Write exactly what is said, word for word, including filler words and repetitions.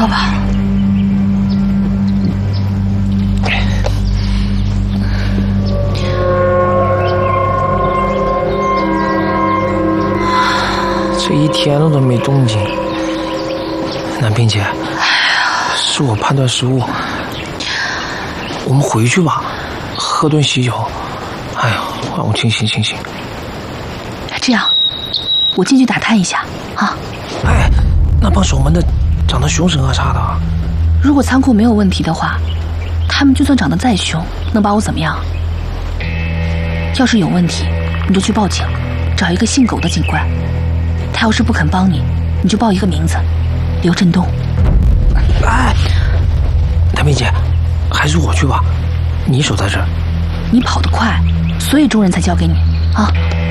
喝吧。 这一天了都没动静。南萍姐，是我判断失误，我们回去吧，喝顿喜酒。哎呀，让我清醒清醒。 这样，我进去打探一下啊。 哎，那帮守门的长得凶神恶煞的。 如果仓库没有问题的话，他们就算长得再凶，能把我怎么样？要是有问题，你就去报警，找一个姓苟的警官。他要是不肯帮你，你就报一个名字，刘振东。 哎，南萍姐，还是我去吧，你守在这儿。 你跑得快，所以众人才交给你啊。